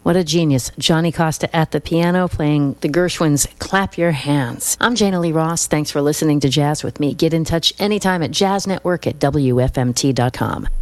What a genius. Johnny Costa at the piano playing the Gershwins' Clap Your Hands. I'm Jana Lee Ross. Thanks for listening to Jazz with me. Get in touch anytime at jazznetwork@wfmt.com.